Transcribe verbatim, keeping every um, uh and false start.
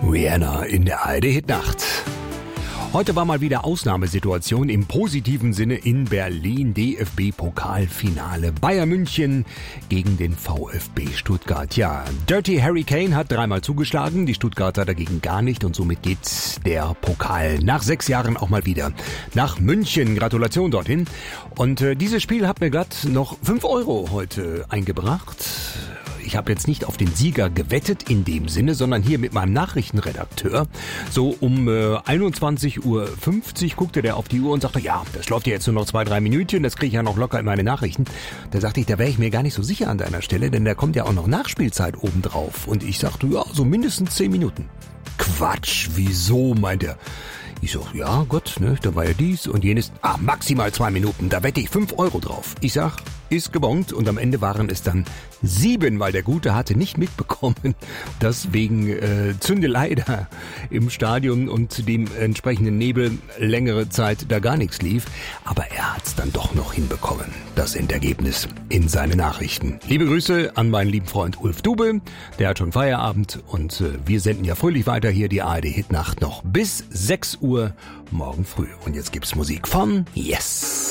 Rihanna in der A R D-Hitnacht. Heute war mal wieder Ausnahmesituation im positiven Sinne in Berlin. D F B-Pokalfinale. Bayern München gegen den VfB Stuttgart. Ja, Dirty Harry Kane hat dreimal zugeschlagen, die Stuttgarter dagegen gar nicht. Und somit geht der Pokal nach sechs Jahren auch mal wieder nach München. Gratulation dorthin. Und äh, dieses Spiel hat mir glatt noch fünf Euro heute eingebracht. Ich habe jetzt nicht auf den Sieger gewettet in dem Sinne, sondern hier mit meinem Nachrichtenredakteur. So um äh, einundzwanzig Uhr fünfzig guckte der auf die Uhr und sagte, ja, das läuft ja jetzt nur noch zwei, drei Minütchen, das kriege ich ja noch locker in meine Nachrichten. Da sagte ich, da wäre ich mir gar nicht so sicher an deiner Stelle, denn da kommt ja auch noch Nachspielzeit obendrauf. Und ich sagte, ja, so mindestens zehn Minuten. Quatsch, wieso, meint er. Ich sag, ja Gott, ne, da war ja dies und jenes. Ah, maximal zwei Minuten, da wette ich fünf Euro drauf. Ich sag, ist gebongt und am Ende waren es dann sieben, weil der Gute hatte nicht mitbekommen, dass wegen äh, Zündelei da im Stadion und dem entsprechenden Nebel längere Zeit da gar nichts lief. Aber er hat's dann doch noch hinbekommen, das Endergebnis in seine Nachrichten. Liebe Grüße an meinen lieben Freund Ulf Dube, der hat schon Feierabend und äh, wir senden ja fröhlich weiter hier die A R D-Hitnacht noch bis sechs Uhr morgen früh. Und jetzt gibt's Musik von Yes.